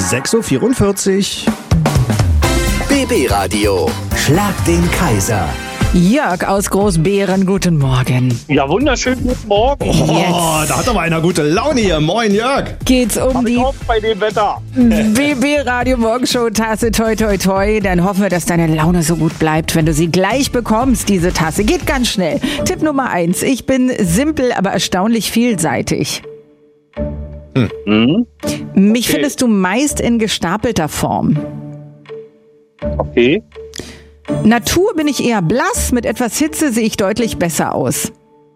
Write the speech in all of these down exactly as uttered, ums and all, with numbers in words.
sechs Uhr vierundvierzig. B B-Radio, Schlag den Kaiser. Jörg aus Großbeeren, guten Morgen. Ja, wunderschönen guten Morgen. Oh, da hat aber einer gute Laune hier. Moin, Jörg. Geht's um Hab ich die auch bei dem Wetter. B B-Radio Morgenshow-Tasse, toi toi toi. Dann hoffen wir, dass deine Laune so gut bleibt, wenn du sie gleich bekommst, diese Tasse. Geht ganz schnell. Tipp Nummer eins. Ich bin simpel, aber erstaunlich vielseitig. Mhm. Mich Okay. findest du meist in gestapelter Form. Okay. Natur bin ich eher blass, mit etwas Hitze sehe ich deutlich besser aus.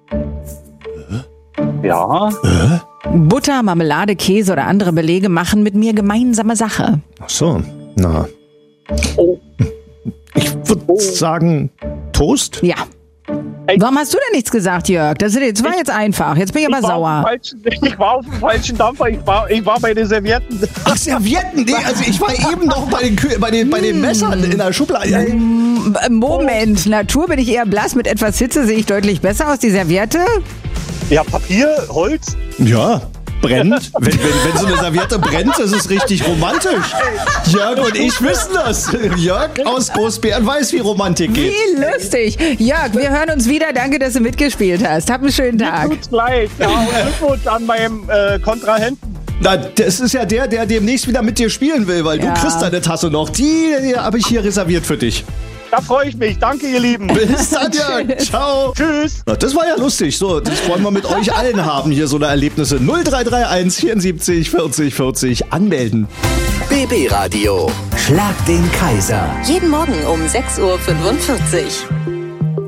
Ja. Butter, Marmelade, Käse oder andere Belege machen mit mir gemeinsame Sache. Ach so, na. Oh. Ich würde sagen, Toast? Ja. Ey. Warum hast du denn nichts gesagt, Jörg? Das, das war jetzt einfach. Jetzt bin ich aber Ich war, auf sauer. dem falschen, ich war auf dem falschen Dampfer. Ich war, ich war bei den Servietten. Ach, Servietten? Nee, also ich war eben noch bei den, Kü- bei den, bei den Messern in der Schublade. Moment, Natur bin ich eher blass, mit etwas Hitze sehe ich deutlich besser aus. Die Serviette? Ja, Papier, Holz. Ja, brennt. Wenn, wenn, wenn so eine Serviette brennt, das ist richtig romantisch. Jörg und ich wissen das. Jörg aus Großbären weiß, wie Romantik geht. Wie lustig. Jörg, wir hören uns wieder. Danke, dass du mitgespielt hast. Hab einen schönen Tag. Tut's leid. Ja, und Glückwunsch an meinem äh, Kontrahenten. Na, das ist ja der, der demnächst wieder mit dir spielen will, weil Ja. du kriegst deine Tasse noch. Die, die habe ich hier reserviert für dich. Da freue ich mich. Danke, ihr Lieben. Bis dann, Jörg. Ciao. Tschüss. Na, das war ja lustig. So, das wollen wir mit euch allen haben, hier so eine Erlebnisse. null drei drei eins vierundsiebzig vierzig vierzig anmelden. B B-Radio, Schlag den Kaiser. Jeden Morgen um sechs Uhr fünfundvierzig.